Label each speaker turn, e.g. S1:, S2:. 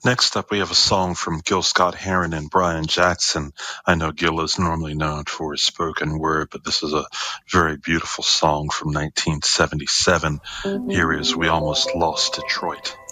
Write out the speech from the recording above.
S1: Next up, we have a song from Gil Scott-Heron and Brian Jackson. I know Gil is normally known for his spoken word, but this is a very beautiful song from 1977. Here is We Almost Lost Detroit.